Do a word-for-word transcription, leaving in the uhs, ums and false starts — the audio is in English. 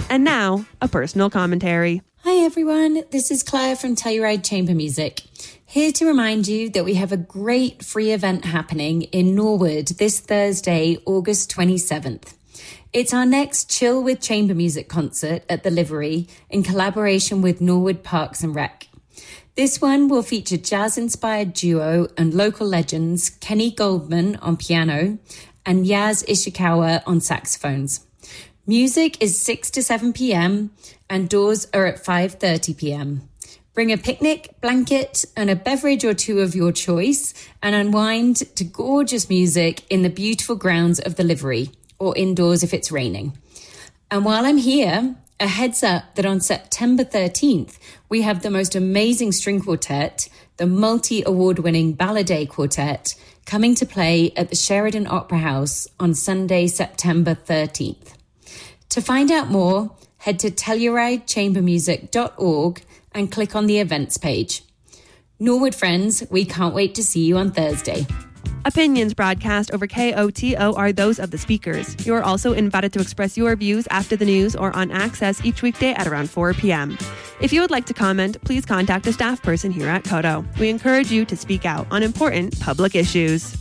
And now, a personal commentary. Hi everyone, this is Claire from Telluride Chamber Music. Here to remind you that we have a great free event happening in Norwood this Thursday, August twenty-seventh. It's our next Chill with Chamber Music concert at the Livery in collaboration with Norwood Parks and Rec. This one will feature jazz-inspired duo and local legends Kenny Goldman on piano and Yaz Ishikawa on saxophones. Music is six to seven p.m. and doors are at five thirty p.m. Bring a picnic, blanket and a beverage or two of your choice and unwind to gorgeous music in the beautiful grounds of the Livery, or indoors if it's raining. And while I'm here, a heads up that on September thirteenth, we have the most amazing string quartet, the multi-award-winning Balladay Quartet, coming to play at the Sheridan Opera House on Sunday, September thirteenth. To find out more, head to telluride chamber music dot org and click on the events page. Norwood friends, we can't wait to see you on Thursday. Opinions broadcast over K O T O are those of the speakers. You are also invited to express your views after the news or on Access each weekday at around four p.m. If you would like to comment, please contact a staff person here at Koto. We encourage you to speak out on important public issues.